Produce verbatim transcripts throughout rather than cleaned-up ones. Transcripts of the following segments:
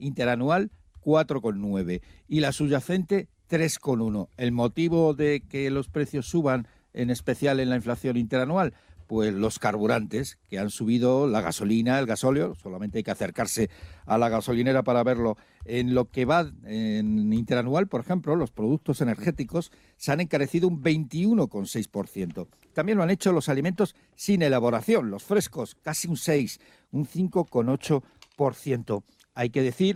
interanual cuatro coma nueve y la subyacente tres coma uno. ¿El motivo de que los precios suban, en especial en la inflación interanual? Pues los carburantes, que han subido, la gasolina, el gasóleo, solamente hay que acercarse a la gasolinera para verlo. En lo que va en interanual, por ejemplo, los productos energéticos se han encarecido un veintiuno coma seis por ciento. También lo han hecho los alimentos sin elaboración, los frescos, casi un seis por ciento, un cinco coma ocho por ciento. Hay que decir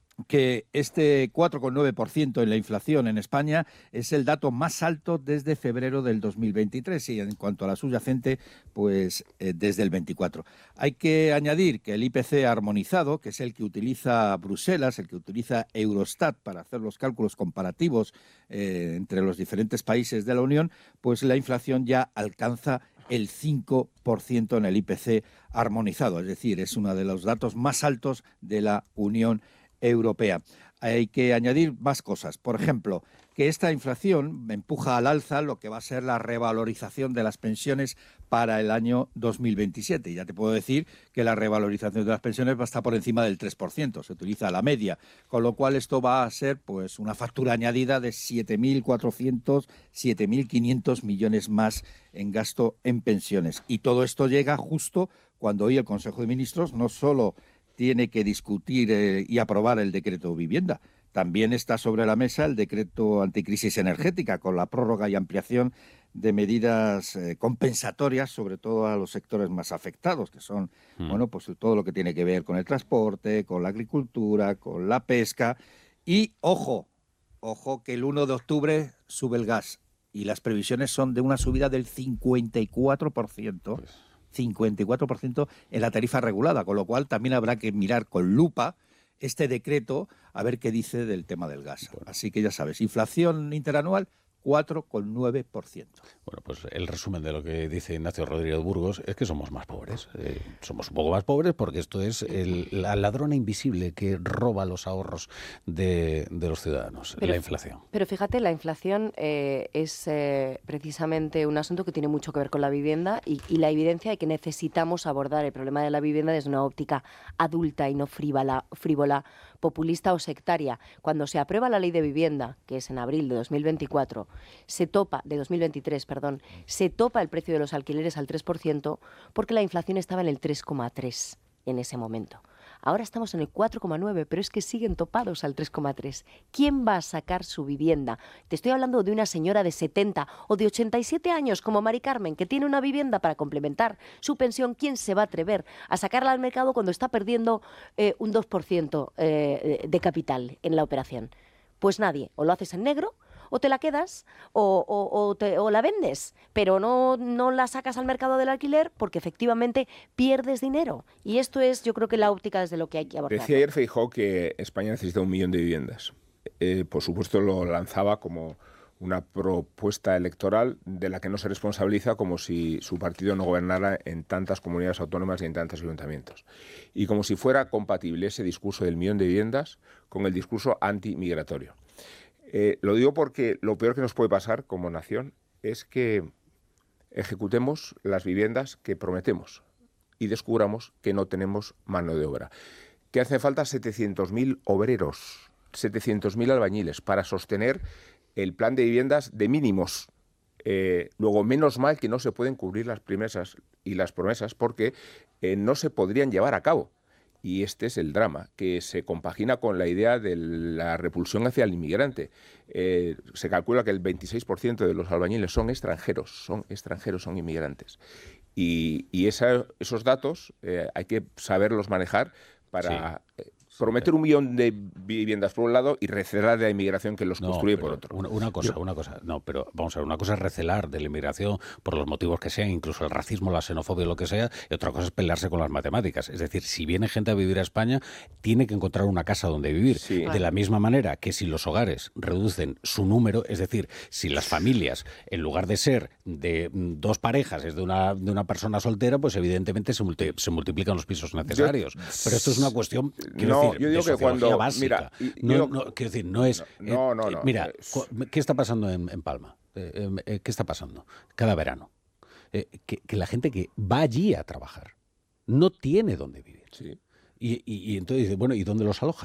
que este cuatro coma nueve por ciento en la inflación en España es el dato más alto desde febrero del dos mil veintitrés y en cuanto a la subyacente, pues eh, desde el veinticuatro. Hay que añadir que el I P C armonizado, que es el que utiliza Bruselas, el que utiliza Eurostat para hacer los cálculos comparativos eh, entre los diferentes países de la Unión, pues la inflación ya alcanza el cinco por ciento en el I P C armonizado, es decir, es uno de los datos más altos de la Unión Europea. Hay que añadir más cosas. Por ejemplo, que esta inflación empuja al alza lo que va a ser la revalorización de las pensiones para el año dos mil veintisiete. Y ya te puedo decir que la revalorización de las pensiones va a estar por encima del tres por ciento, se utiliza la media, con lo cual esto va a ser pues una factura añadida de siete mil cuatrocientos, siete mil quinientos millones más en gasto en pensiones. Y todo esto llega justo cuando hoy el Consejo de Ministros no solo tiene que discutir eh, y aprobar el decreto vivienda. También está sobre la mesa el decreto anticrisis energética, con la prórroga y ampliación de medidas eh, compensatorias, sobre todo a los sectores más afectados, que son, mm. bueno, pues todo lo que tiene que ver con el transporte, con la agricultura, con la pesca. Y, ojo, ojo, que el uno de octubre sube el gas y las previsiones son de una subida del cincuenta y cuatro por ciento. Pues cincuenta y cuatro por ciento en la tarifa regulada, con lo cual también habrá que mirar con lupa este decreto a ver qué dice del tema del gas. Bueno. Así que ya sabes, inflación interanual cuatro coma nueve por ciento. Bueno, pues el resumen de lo que dice Ignacio Rodríguez Burgos es que somos más pobres. Eh, somos un poco más pobres porque esto es el, la ladrona invisible que roba los ahorros de, de los ciudadanos, pero, la inflación. Pero fíjate, la inflación eh, es eh, precisamente un asunto que tiene mucho que ver con la vivienda y, y la evidencia de que necesitamos abordar el problema de la vivienda desde una óptica adulta y no frívola, frívola, populista o sectaria. Cuando se aprueba la ley de vivienda, que es en abril de dos mil veinticuatro, se topa, de dos mil veintitrés, perdón, se topa el precio de los alquileres al tres por ciento porque la inflación estaba en el tres coma tres en ese momento. Ahora estamos en el cuatro coma nueve, pero es que siguen topados al tres coma tres. ¿Quién va a sacar su vivienda? Te estoy hablando de una señora de setenta o de ochenta y siete años como Mari Carmen, que tiene una vivienda para complementar su pensión. ¿Quién se va a atrever a sacarla al mercado cuando está perdiendo eh, un dos por ciento eh, de capital en la operación? Pues nadie. O lo haces en negro, o te la quedas o, o, o, te, o la vendes, pero no, no la sacas al mercado del alquiler porque efectivamente pierdes dinero. Y esto es, yo creo que la óptica desde lo que hay que abordar. Decía ayer Feijóo que España necesita un millón de viviendas. Eh, por supuesto lo lanzaba como una propuesta electoral de la que no se responsabiliza, como si su partido no gobernara en tantas comunidades autónomas y en tantos ayuntamientos. Y como si fuera compatible ese discurso del millón de viviendas con el discurso antimigratorio. Eh, lo digo porque lo peor que nos puede pasar como nación es que ejecutemos las viviendas que prometemos y descubramos que no tenemos mano de obra. Que hace falta setecientos mil obreros, setecientos mil albañiles para sostener el plan de viviendas de mínimos. Eh, luego, menos mal que no se pueden cubrir las promesas y las promesas porque eh, no se podrían llevar a cabo. Y este es el drama, que se compagina con la idea de la repulsión hacia el inmigrante. Eh, se calcula que el veintiséis por ciento de los albañiles son extranjeros, son extranjeros, son inmigrantes. Y, y esa, esos datos eh, hay que saberlos manejar para... Sí. Eh, prometer un millón de viviendas por un lado y recelar de la inmigración que los no, construye por otro. Una, una cosa, Yo... una cosa, no, pero vamos a ver, una cosa es recelar de la inmigración por los motivos que sean, incluso el racismo, la xenofobia, lo que sea, y otra cosa es pelearse con las matemáticas. Es decir, si viene gente a vivir a España, tiene que encontrar una casa donde vivir. Sí. De la misma manera que si los hogares reducen su número, es decir, si las familias, en lugar de ser de dos parejas, es de una, de una persona soltera, pues evidentemente se, multi, se multiplican los pisos necesarios. Yo... Pero esto es una cuestión... No, Decir, yo digo que cuando básica. Mira, y, no, yo, no, quiero decir, no es. No, no, no. Eh, mira, ¿qué está pasando en, en Palma? Eh, eh, ¿Qué está pasando? Cada verano. Eh, que, que la gente que va allí a trabajar no tiene dónde vivir. Sí. Y, y, y entonces dice, bueno, ¿y dónde los alojas?